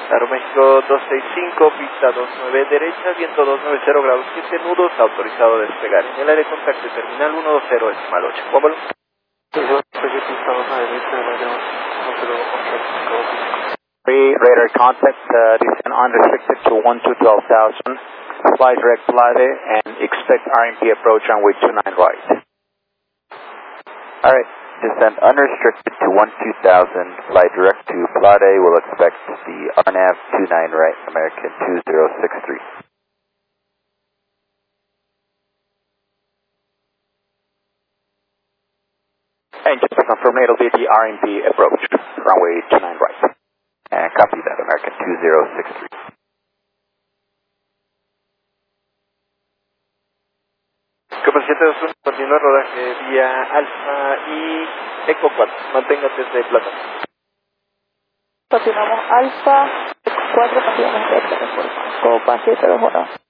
Aeroméxico 265, pista 29 derecha, viento 290 grados 7 nudos, autorizado a despegar. En el aire contacto terminal 120, decimal 8. ¿Cómo lo? Radar contact, descend unrestricted to 12,000, fly direct Plade and expect RMP approach runway 29 right. Alright, descend unrestricted to 12,000, fly direct to Plade, will expect the RNAV 29 right, American 2063. And just to confirm, it'll be the RMP approach, runway 29 right. And copy that, American 2063. Copa 721, continúa rodaje vía Alfa y Eco 4, manténgase desde plata. Continuamos Alfa, Eco 4, continuamos desde Copa 721.